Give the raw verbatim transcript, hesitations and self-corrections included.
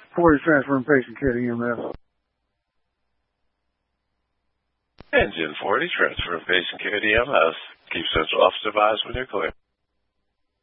forty transferring patient care to E M S. Engine forty, transferring patient care to E M S. Keep central office advised when you're clear.